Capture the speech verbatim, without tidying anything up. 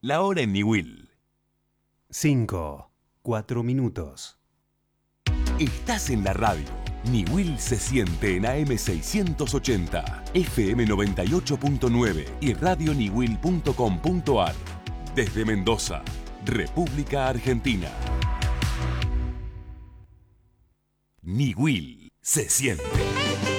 La hora en Niwil. cinco, cuatro minutos. Estás en la radio. Niwil se siente en A M seiscientos ochenta, F M noventa y ocho punto nueve y radio niwil punto com punto ar. Desde Mendoza, República Argentina. Niwil se siente.